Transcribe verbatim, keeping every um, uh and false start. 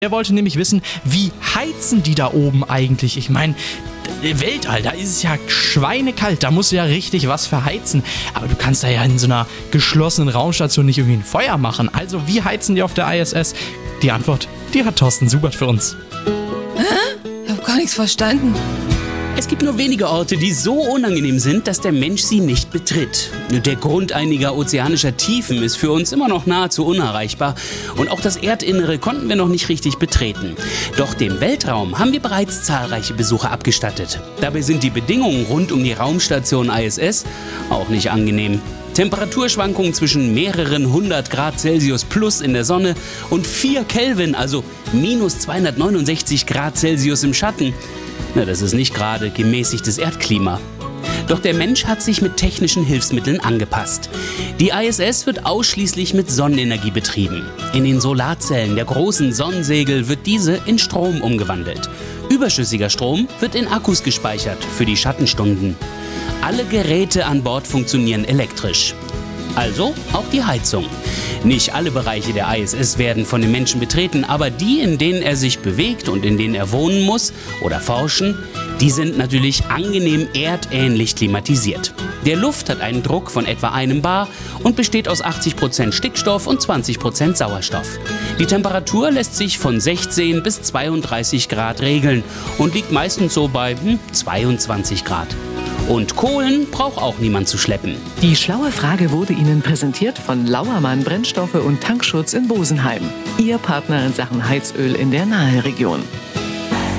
Er wollte nämlich wissen, wie heizen die da oben eigentlich? Ich meine, Weltall, da ist es ja schweinekalt, da musst du ja richtig was verheizen. Aber du kannst da ja in so einer geschlossenen Raumstation nicht irgendwie ein Feuer machen. Also wie heizen die auf der I S S? Die Antwort, die hat Thorsten Subert für uns. Hä? Ich hab gar nichts verstanden. Es gibt nur wenige Orte, die so unangenehm sind, dass der Mensch sie nicht betritt. Der Grund einiger ozeanischer Tiefen ist für uns immer noch nahezu unerreichbar und auch das Erdinnere konnten wir noch nicht richtig betreten. Doch dem Weltraum haben wir bereits zahlreiche Besuche abgestattet. Dabei sind die Bedingungen rund um die Raumstation I S S auch nicht angenehm. Temperaturschwankungen zwischen mehreren hundert Grad Celsius plus in der Sonne und vier Kelvin, also minus zweihundertneunundsechzig Grad Celsius im Schatten. Na, das ist nicht gerade gemäßigtes Erdklima. Doch der Mensch hat sich mit technischen Hilfsmitteln angepasst. Die I S S wird ausschließlich mit Sonnenenergie betrieben. In den Solarzellen der großen Sonnensegel wird diese in Strom umgewandelt. Überschüssiger Strom wird in Akkus gespeichert für die Schattenstunden. Alle Geräte an Bord funktionieren elektrisch. Also auch die Heizung. Nicht alle Bereiche der I S S werden von den Menschen betreten, aber die, in denen er sich bewegt und in denen er wohnen muss oder forschen, die sind natürlich angenehm erdähnlich klimatisiert. Der Luft hat einen Druck von etwa einem Bar und besteht aus achtzig Prozent Stickstoff und zwanzig Prozent Sauerstoff. Die Temperatur lässt sich von sechzehn bis zweiunddreißig Grad regeln und liegt meistens so bei hm, zweiundzwanzig Grad. Und Kohlen braucht auch niemand zu schleppen. Die schlaue Frage wurde Ihnen präsentiert von Lauermann Brennstoffe und Tankschutz in Bosenheim. Ihr Partner in Sachen Heizöl in der Naheregion.